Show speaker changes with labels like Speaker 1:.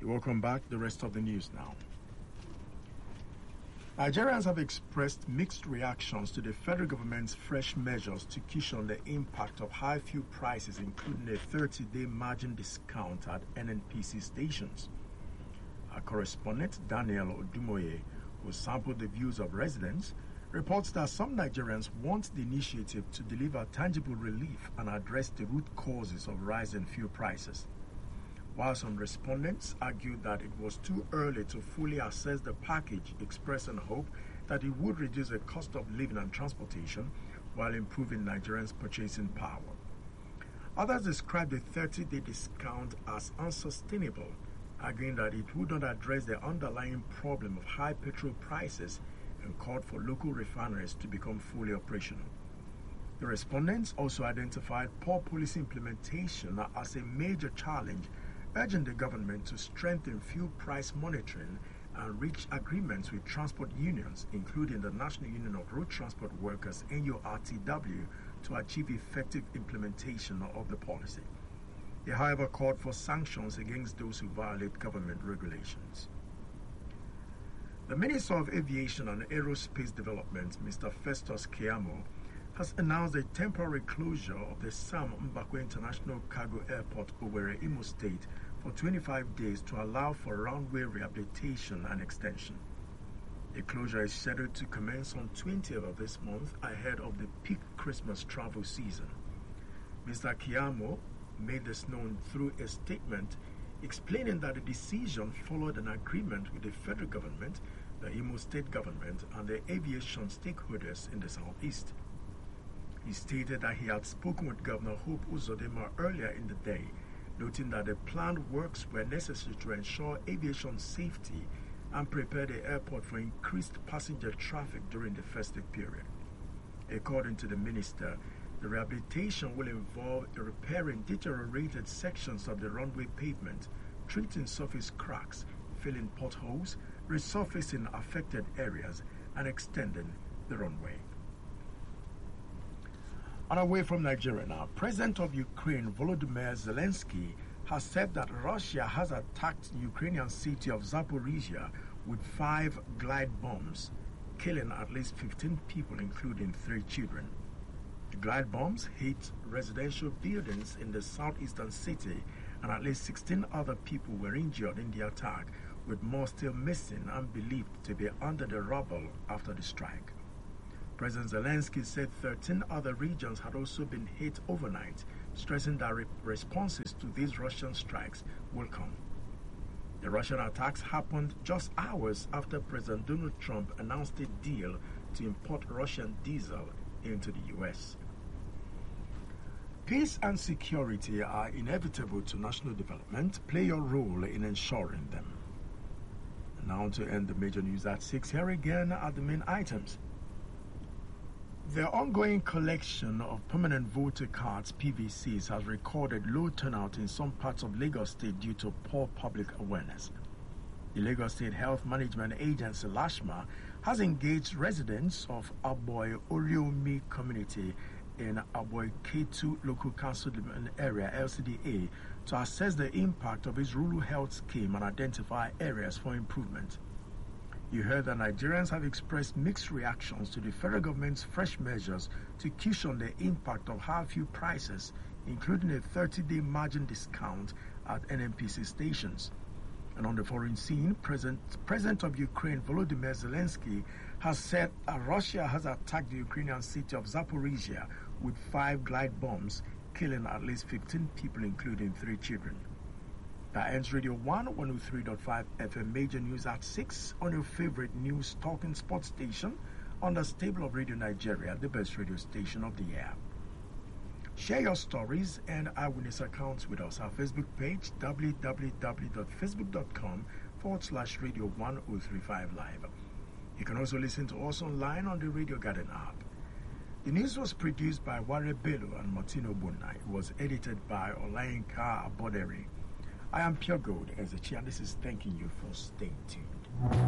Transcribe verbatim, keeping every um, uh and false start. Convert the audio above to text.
Speaker 1: Welcome back. The rest of the news now. Nigerians have expressed mixed reactions to the federal government's fresh measures to cushion the impact of high fuel prices, including a thirty-day margin discount at N N P C stations. Our correspondent, Daniel Odumoye, who sampled the views of residents, reports that some Nigerians want the initiative to deliver tangible relief and address the root causes of rising fuel prices. While some respondents argued that it was too early to fully assess the package, expressing hope that it would reduce the cost of living and transportation while improving Nigerians' purchasing power. Others described the thirty-day discount as unsustainable, arguing that it would not address the underlying problem of high petrol prices and called for local refineries to become fully operational. The respondents also identified poor policy implementation as a major challenge, urging the government to strengthen fuel price monitoring and reach agreements with transport unions, including the National Union of Road Transport Workers, N U R T W, to achieve effective implementation of the policy. They, however, called for sanctions against those who violate government regulations. The Minister of Aviation and Aerospace Development, Mister Festus Keyamo, has announced a temporary closure of the Sam Mbakwe International Cargo Airport, Owerri, Imo State, for twenty-five days to allow for runway rehabilitation and extension. The closure is scheduled to commence on twentieth of this month ahead of the peak Christmas travel season. Mister Keyamo made this known through a statement explaining that the decision followed an agreement with the federal government, the Imo State government, and the aviation stakeholders in the southeast. He stated that he had spoken with Governor Hope Uzodinma earlier in the day, noting that the planned works were necessary to ensure aviation safety and prepare the airport for increased passenger traffic during the festive period. According to the minister, the rehabilitation will involve repairing deteriorated sections of the runway pavement, treating surface cracks, filling potholes, resurfacing affected areas, and extending the runway. And away from Nigeria now, President of Ukraine Volodymyr Zelensky has said that Russia has attacked the Ukrainian city of Zaporizhia with five glide bombs, killing at least fifteen people, including three children. The glide bombs hit residential buildings in the southeastern city, and at least sixteen other people were injured in the attack, with more still missing and believed to be under the rubble after the strike. President Zelensky said thirteen other regions had also been hit overnight, stressing that re- responses to these Russian strikes will come. The Russian attacks happened just hours after President Donald Trump announced a deal to import Russian diesel into the U S. Peace and security are inevitable to national development. Play your role in ensuring them. And now to end the major news at six, here again are the main items. The ongoing collection of permanent voter cards, P V Cs, has recorded low turnout in some parts of Lagos State due to poor public awareness. The Lagos State Health Management Agency, LASHMA, has engaged residents of Aboy Oriomi community in Aboy K two Local Council Area, L C D A, to assess the impact of its rural health scheme and identify areas for improvement. You heard that Nigerians have expressed mixed reactions to the federal government's fresh measures to cushion the impact of high fuel prices, including a thirty-day margin discount at N N P C stations. And on the foreign scene, President, President of Ukraine Volodymyr Zelensky has said that Russia has attacked the Ukrainian city of Zaporizhia with five glide bombs, killing at least fifteen people, including three children. That ends Radio one, one oh three point five F M Major News at six on your favorite news talking sports station on the stable of Radio Nigeria, the best radio station of the year. Share your stories and eyewitness accounts with us. Our Facebook page, www.facebook.com forward slash Radio one oh three five Live. You can also listen to us online on the Radio Garden app. The news was produced by Ware Bello and Martino Bunai. It was edited by Olayinka Abodere. I am Pure Gold Ezechi, and this is thanking you for staying tuned.